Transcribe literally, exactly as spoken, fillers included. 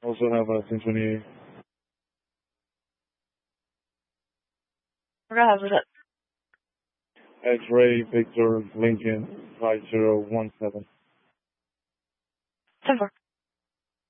Also have a ten twenty-eight. Go ahead with it. X-Ray Victor Lincoln five zero one seven. ten four.